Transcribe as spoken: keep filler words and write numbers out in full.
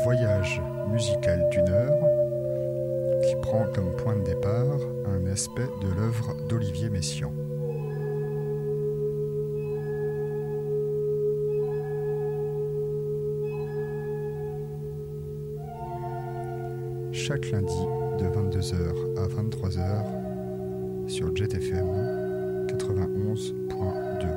voyage musical d'une heure qui prend comme point de départ un aspect de l'œuvre d'Olivier Messiaen. Chaque lundi de vingt-deux heures à vingt-trois heures sur Jet F M quatre-vingt-onze point deux.